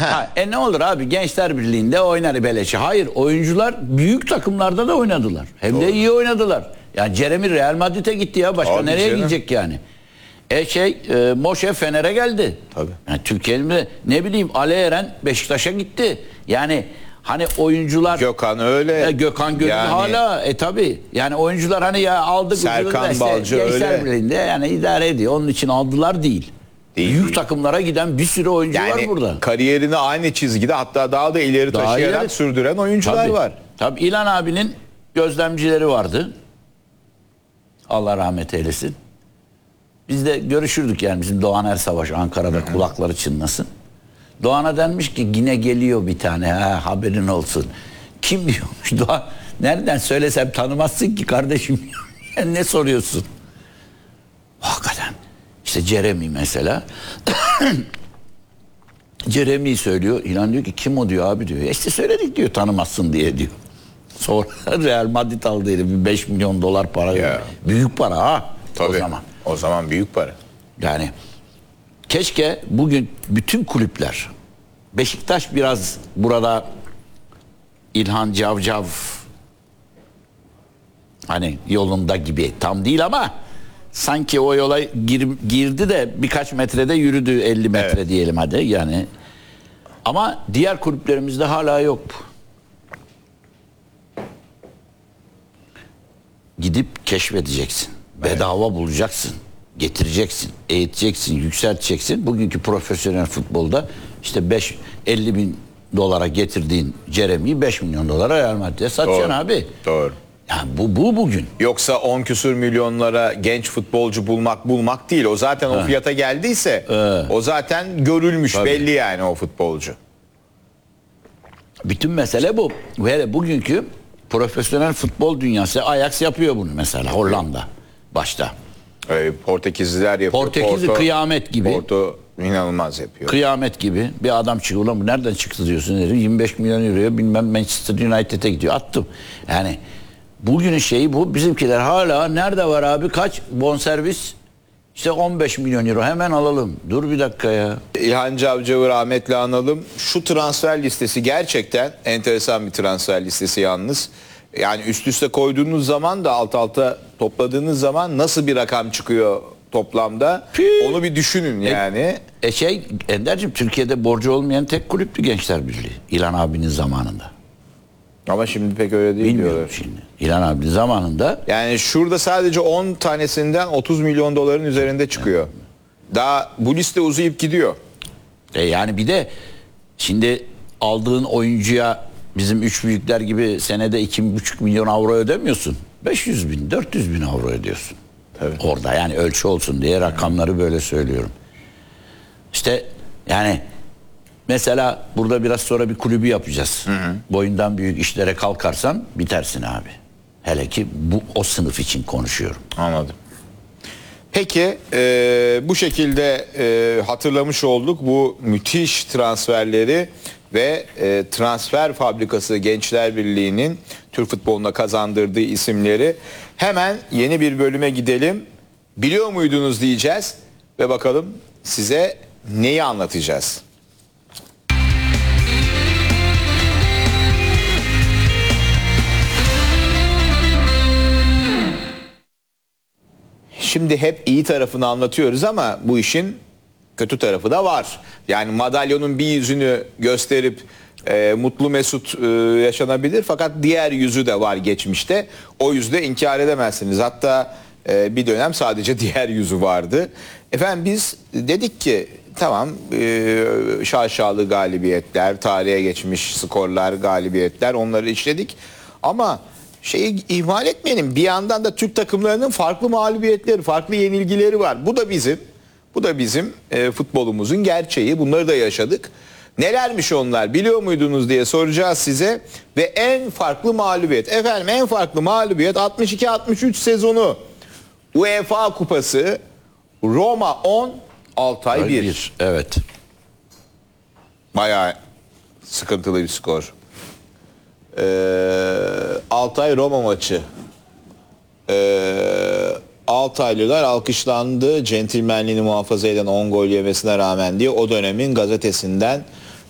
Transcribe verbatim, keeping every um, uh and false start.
Ha, e ne olur abi, Gençler Birliği'nde oynar beleşi. Hayır, oyuncular büyük takımlarda da oynadılar. Hem Doğru. de iyi oynadılar. Yani Jeremy Real Madrid'e gitti ya. Başka Abi nereye canım. gidecek yani? E şey e, Moşe Fener'e geldi. Tabii. Yani Türkiye'nin ne bileyim Ali Eren Beşiktaş'a gitti. Yani hani oyuncular Gökhan öyle. E, Gökhan Gönül Yani- hala e tabi. Yani oyuncular hani ya aldık Serkan ucunu da işte Balcı Gençler öyle. Birliği'nde yani idare ediyor. Onun için aldılar değil. Değil, Büyük değil. takımlara giden bir sürü oyuncu var Yani burada. kariyerini aynı çizgide, hatta daha da ileri Daha taşıyarak ileri. sürdüren oyuncular Tabii. var. Tabii İlhan abinin gözlemcileri vardı. Allah rahmet eylesin. Biz de görüşürdük yani, bizim Doğan Ersavaş Ankara'da, Hı-hı. kulakları çınlasın. Doğan'a denmiş ki yine geliyor bir tane, ha, haberin olsun. Kim diyormuş Doğan? Nereden söylesem tanımazsın ki kardeşim. Ne soruyorsun? Hakikaten. İşte Jeremy mesela. Jeremy söylüyor. İlhan diyor ki kim o diyor abi diyor. E işte söyledik diyor, tanımazsın diye diyor. Sonra Real Madrid aldı bir beş milyon dolar para. Ya. Büyük para ha. Tabii. O zaman. O zaman büyük para. Yani keşke bugün bütün kulüpler, Beşiktaş biraz burada İlhan Cavcav hani yolunda gibi, tam değil ama sanki o yola gir, girdi de birkaç metrede yürüdü, elli metre Evet. diyelim hadi yani. Ama diğer kulüplerimizde hala yok. Gidip keşfedeceksin. Bedava bulacaksın. Getireceksin. Eğiteceksin. Yükselteceksin. Bugünkü profesyonel futbolda işte beş elli bin dolara getirdiğin Jeremy'yi beş milyon dolara Real Madrid'e satacaksın Doğru. abi. Doğru. Yani bu, bu bugün. Yoksa on küsür milyonlara genç futbolcu bulmak bulmak değil. O zaten o fiyata geldiyse Evet. o zaten görülmüş, Tabii. belli yani o futbolcu. Bütün mesele bu. Ve bugünkü profesyonel futbol dünyası, Ajax yapıyor bunu mesela, Hollanda başta. Ee, Portekizliler yapıyor. Portekizli Porto- kıyamet gibi. Porto inanılmaz yapıyor. Kıyamet gibi bir adam çıkıyor, ulan bu nereden çıktı diyorsun dedim. yirmi beş milyon euroya bilmem Manchester United'e gidiyor, attım. Yani bugünün şeyi bu. Bizimkiler hala nerede var abi, kaç bonservis? İşte on beş milyon euro, hemen alalım. Dur bir dakika ya. İlhan Cavcav'ı rahmetle analım. Şu transfer listesi gerçekten enteresan bir transfer listesi yalnız. Yani üst üste koyduğunuz zaman da alt alta topladığınız zaman nasıl bir rakam çıkıyor toplamda? Pii. Onu bir düşünün yani. E şey Ender'cim, Türkiye'de borcu olmayan tek kulüptü Gençler Birliği. İlhan abinin zamanında. Ama şimdi pek öyle değil Bilmiyorum diyorlar. şimdi. İlhan abinin zamanında Yani şurada sadece on tanesinden otuz milyon doların üzerinde çıkıyor. Daha bu liste uzayıp gidiyor. E yani bir de şimdi aldığın oyuncuya bizim üç büyükler gibi senede iki buçuk milyon avro ödemiyorsun. beş yüz bin, dört yüz bin avro ödüyorsun. Tabii. Orada yani ölçü olsun diye rakamları böyle söylüyorum. İşte yani mesela burada biraz sonra bir kulübü yapacağız. Hı hı. Boyundan büyük işlere kalkarsan bitersin abi. Hele ki bu o sınıf için konuşuyorum. Anladım. Peki e, bu şekilde e, hatırlamış olduk bu müthiş transferleri ve e, transfer fabrikası Gençler Birliği'nin Türk futboluna kazandırdığı isimleri. Hemen yeni bir bölüme gidelim. Biliyor muydunuz diyeceğiz ve bakalım size neyi anlatacağız. Şimdi hep iyi tarafını anlatıyoruz ama bu işin kötü tarafı da var. Yani madalyonun bir yüzünü gösterip e, mutlu mesut e, yaşanabilir fakat diğer yüzü de var geçmişte. O yüzde inkar edemezsiniz. Hatta e, bir dönem sadece diğer yüzü vardı. Efendim biz dedik ki tamam e, şaşalı galibiyetler, tarihe geçmiş skorlar, galibiyetler, onları işledik. Ama şeyi ihmal etmeyelim. Bir yandan da Türk takımlarının farklı mağlubiyetleri, farklı yenilgileri var. Bu da bizim, bu da bizim e, futbolumuzun gerçeği. Bunları da yaşadık. Nelermiş onlar, biliyor muydunuz diye soracağız size. Ve en farklı mağlubiyet, efendim en farklı mağlubiyet altmış iki altmış üç sezonu. UEFA Kupası, Roma on, Altay bir. Bir, evet. Bayağı sıkıntılı bir skor. Ee, Altay Roma maçı. Ee, Altaylılar alkışlandı. Centilmenliğini muhafaza eden on gol yemesine rağmen diye o dönemin gazetesinden